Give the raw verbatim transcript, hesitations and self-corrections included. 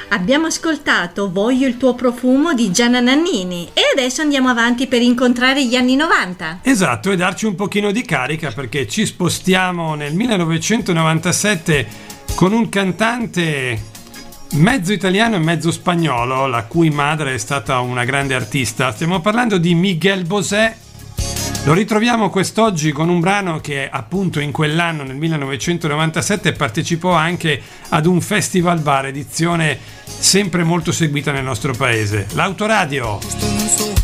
Abbiamo ascoltato Voglio il tuo profumo di Gianna Nannini e adesso andiamo avanti per incontrare gli anni novanta. Esatto, e darci un pochino di carica, perché ci spostiamo nel millenovecentonovantasette con un cantante mezzo italiano e mezzo spagnolo, la cui madre è stata una grande artista. Stiamo parlando di Miguel Bosé. Lo ritroviamo quest'oggi con un brano che appunto in quell'anno, nel millenovecentonovantasette, partecipò anche ad un festival bar, edizione sempre molto seguita nel nostro paese, l'Autoradio.